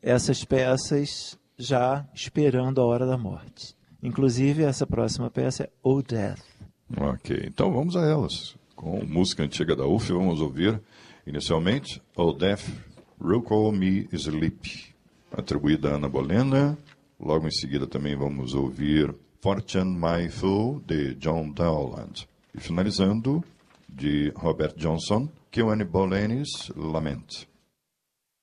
essas peças já esperando a hora da morte. Inclusive, essa próxima peça é O Death. Ok, então vamos a elas. Com música antiga da UF, vamos ouvir inicialmente O Death, Roll Me Sleep, atribuída a Ana Bolena. Logo em seguida também vamos ouvir Fortune My Fool, de John Dowland. E finalizando, de Robert Johnson, Keone Boleyn's Lament.